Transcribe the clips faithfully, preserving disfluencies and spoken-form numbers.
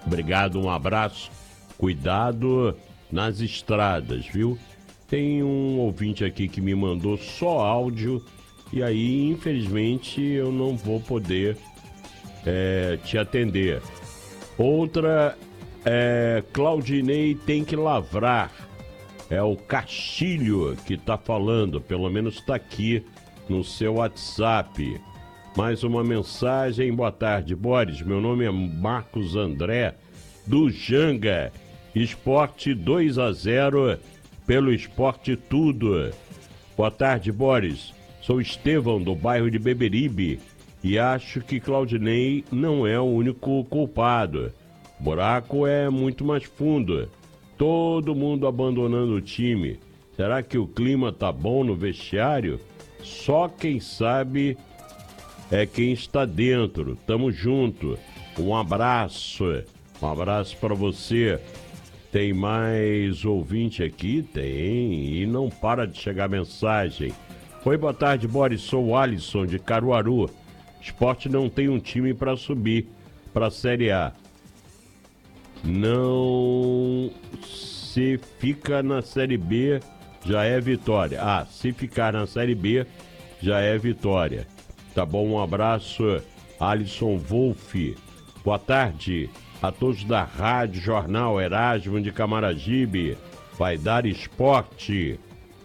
Obrigado, um abraço. Cuidado nas estradas, viu? Tem um ouvinte aqui que me mandou só áudio e aí, infelizmente, eu não vou poder é, te atender. Outra, é, Claudinei tem que lavrar. É o Castilho que tá falando, pelo menos tá aqui no seu WhatsApp. Mais uma mensagem. Boa tarde, Boris. Meu nome é Marcos André, do Janga. Esporte dois a zero pelo Esporte Tudo. Boa tarde, Boris. Sou Estevão, do bairro de Beberibe, e acho que Claudinei não é o único culpado. O buraco é muito mais fundo. Todo mundo abandonando o time. Será que o clima tá bom no vestiário? Só quem sabe é quem está dentro. Tamo junto. Um abraço. Um abraço para você. Tem mais ouvinte aqui? Tem. E não para de chegar mensagem. Oi, boa tarde, Boris. Sou o Alisson, de Caruaru. Esporte não tem um time para subir para a Série A. Não. Se fica na Série B, já é vitória. Ah, se ficar na Série B, já é vitória. Tá bom, um abraço, Alisson Wolff. Boa tarde a todos da Rádio Jornal Erasmo de Camaragibe. Vai dar esporte.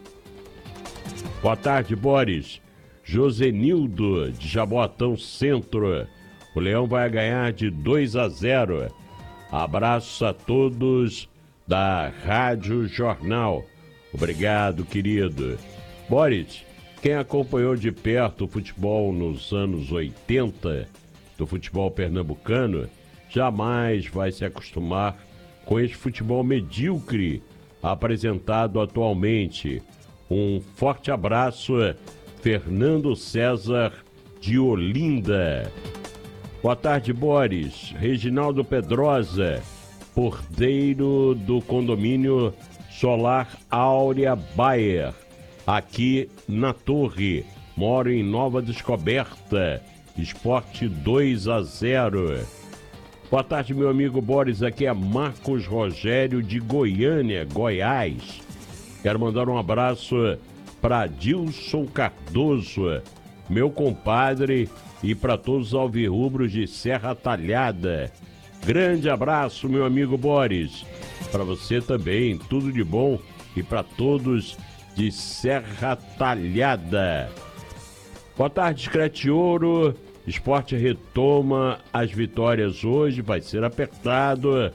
Boa tarde, Boris. Josenildo, de Jaboatão Centro. O Leão vai ganhar de dois a zero. Abraço a todos da Rádio Jornal. Obrigado, querido. Boris, quem acompanhou de perto o futebol nos anos oitenta, do futebol pernambucano, jamais vai se acostumar com esse futebol medíocre apresentado atualmente. Um forte abraço, Fernando César de Olinda. Boa tarde, Boris. Reginaldo Pedrosa, porteiro do condomínio Solar Áurea Bayer, aqui na Torre. Moro em Nova Descoberta. Esporte dois a zero. Boa tarde, meu amigo Boris. Aqui é Marcos Rogério de Goiânia, Goiás. Quero mandar um abraço para Dilson Cardoso, meu compadre, e para todos os alvirrubros de Serra Talhada. Grande abraço, meu amigo Boris. Para você também, tudo de bom. E para todos de Serra Talhada. Boa tarde, Screte Ouro. Esporte retoma as vitórias hoje. Vai ser apertado,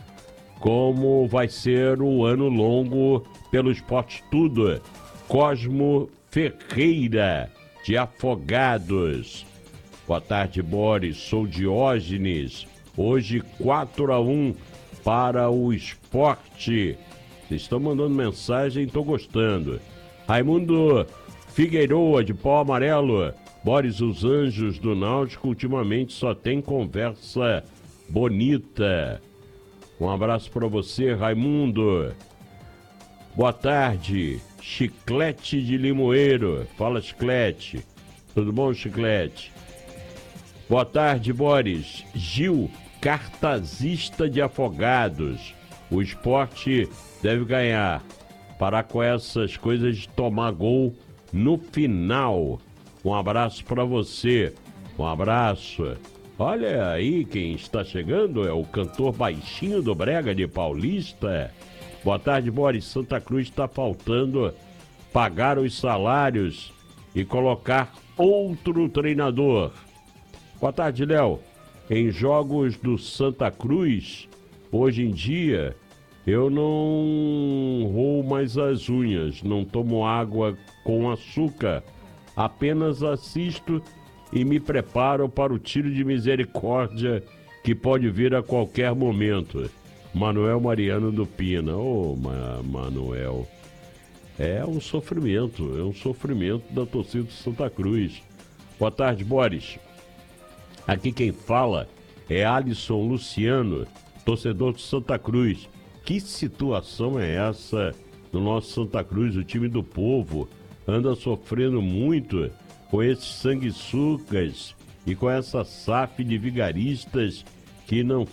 como vai ser o ano longo pelo Esporte Tudo. Cosmo Ferreira, de Afogados. Boa tarde, Boris. Sou Diógenes. Hoje quatro a um para o Esporte. Vocês estão mandando mensagem, estou gostando. Raimundo Figueiroa, de Pau Amarelo. Boris, os anjos do Náutico ultimamente só tem conversa bonita. Um abraço para você, Raimundo. Boa tarde, Chiclete de Limoeiro. Fala, Chiclete. Tudo bom, Chiclete? Boa tarde, Boris. Gil, cartazista de Afogados. O Esporte deve ganhar. Parar com essas coisas de tomar gol no final. Um abraço para você. Um abraço. Olha aí quem está chegando, é o cantor baixinho do Brega de Paulista. Boa tarde, Boris. Santa Cruz está faltando pagar os salários e colocar outro treinador. Boa tarde, Léo. Em jogos do Santa Cruz, hoje em dia, eu não roo mais as unhas, não tomo água com açúcar, apenas assisto e me preparo para o tiro de misericórdia que pode vir a qualquer momento. Manuel Mariano do Pina. Ô, oh, Ma- Manuel, é um sofrimento, é um sofrimento da torcida do Santa Cruz. Boa tarde, Boris. Aqui quem fala é Alisson Luciano, torcedor do Santa Cruz. Que situação é essa no nosso Santa Cruz? O time do povo anda sofrendo muito com esses sanguessucas e com essa S A F de vigaristas que não